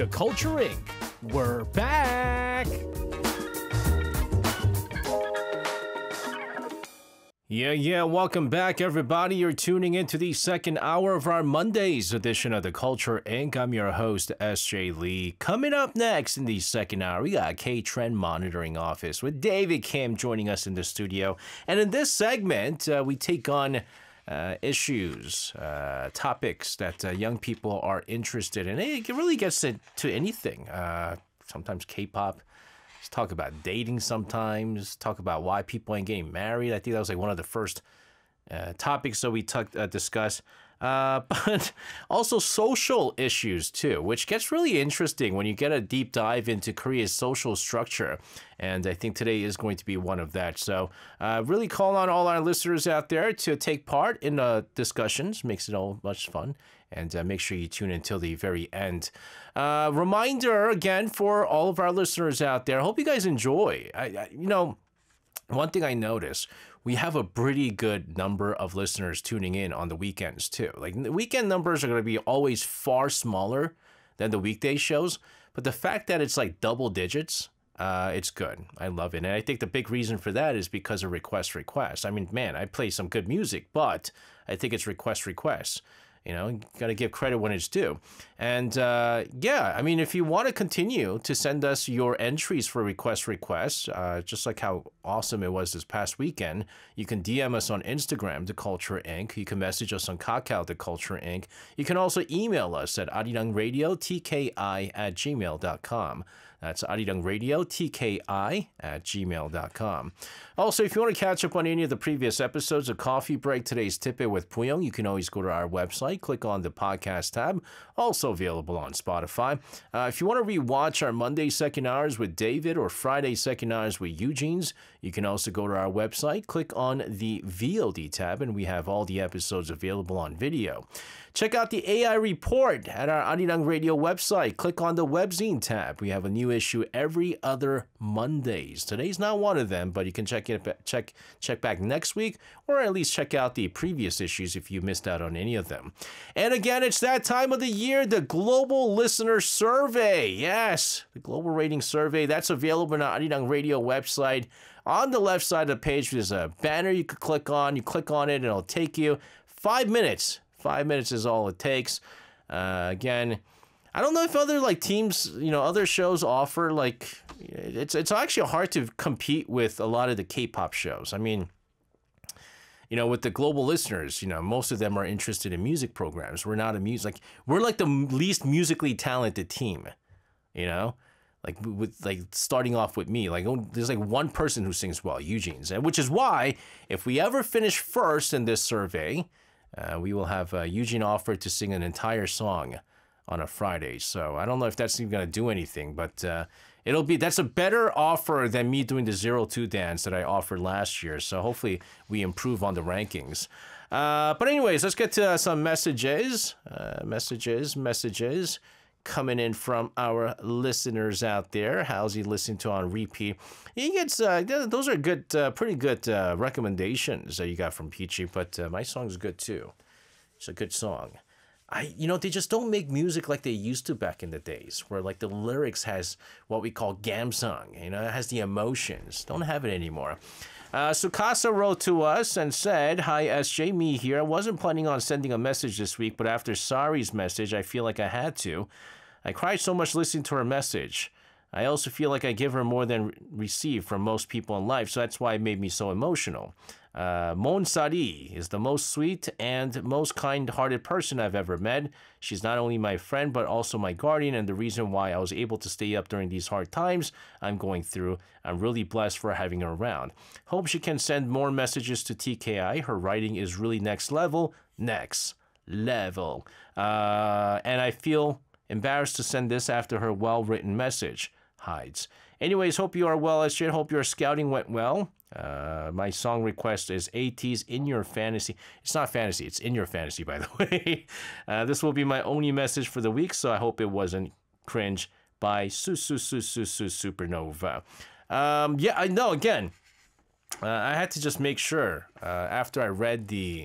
The Culture Inc. We're back! Yeah, welcome back, everybody. You're tuning into the second hour of our Monday's edition of The Culture Inc. I'm your host, S.J. Lee. Coming up next in the second hour, we got K-Trend Monitoring Office with David Kim joining us in the studio. And in this segment, we take on issues, topics that young people are interested in. It really gets to anything. Sometimes K-pop. Let's talk about dating sometimes. Talk about why people ain't getting married. I think that was like one of the first topics that we discussed. But also social issues too, which gets really interesting when you get a deep dive into Korea's social structure. And I think today is going to be one of that. So really call on all our listeners out there to take part in the discussions. Makes it all much fun. And make sure you tune in until the very end. Reminder again for all of our listeners out there. I hope you guys enjoy. One thing I noticed, we have a pretty good number of listeners tuning in on the weekends too. Like the weekend numbers are going to be always far smaller than the weekday shows. But the fact that it's like double digits, it's good. I love it. And I think the big reason for that is because of request. I mean, man, I play some good music, but I think it's request. You know, got to give credit when it's due. And yeah, I mean, if you want to continue to send us your entries for requests, just like how awesome it was this past weekend, you can DM us on Instagram, The Culture Inc. You can message us on Kakao, The Culture Inc. You can also email us at arirangradiotki@gmail.com. That's arirangradiotki@gmail.com. Also, if you want to catch up on any of the previous episodes of Coffee Break, Today's Tip It with Puyong, you can always go to our website, click on the podcast tab, also available on Spotify. If you want to rewatch our Monday second hours with David or Friday second hours with Eugene's, you can also go to our website, click on the VOD tab, and we have all the episodes available on video. Check out the AI report at our Arirang Radio website. Click on the webzine tab. We have a new issue every other Mondays. Today's not one of them, but you can check back next week, or at least check out the previous issues if you missed out on any of them. And again, it's that time of the year, the Global Listener Survey. Yes, the Global Rating Survey. That's available on our Arirang Radio website. On the left side of the page, there's a banner you could click on. You click on it, and it'll take you 5 minutes. 5 minutes is all it takes. Again, I don't know if other teams, other shows offer it's actually hard to compete with a lot of the K-pop shows. I mean, with the global listeners, most of them are interested in music programs. We're not we're like the least musically talented team, starting off with me, there's one person who sings well, Eugene's, which is why if we ever finish first in this survey, we will have Eugene offer to sing an entire song on a Friday. So I don't know if that's even going to do anything, but that's a better offer than me doing the 0-2 dance that I offered last year. So hopefully we improve on the rankings. But anyways, let's get to some messages. Messages coming in from our listeners out there. How's he listening to on repeat? He gets those are good, pretty good recommendations that you got from Peachy. But my song's good too. It's a good song. They just don't make music like they used to back in the days, where the lyrics has what we call gamsung. It has the emotions. Don't have it anymore. Sukasa wrote to us and said, "Hi SJ, me here. I wasn't planning on sending a message this week, but after Sari's message, I feel like I had to. I cried so much listening to her message. I also feel like I give her more than receive from most people in life, so that's why it made me so emotional. Mon Sari is the most sweet and most kind-hearted person I've ever met. She's not only my friend, but also my guardian, and the reason why I was able to stay up during these hard times I'm going through. I'm really blessed for having her around. Hope she can send more messages to TKI. Her writing is really next level. Next level. And I feel embarrassed to send this after her well-written message. Hides. Anyways, hope you are well, SJ. Hope your scouting went well. My song request is AT's In Your Fantasy. It's not fantasy, it's In Your Fantasy, by the way. This will be my only message for the week, so I hope it wasn't cringe by Supernova. Yeah, I know, again, I had to just make sure after I read the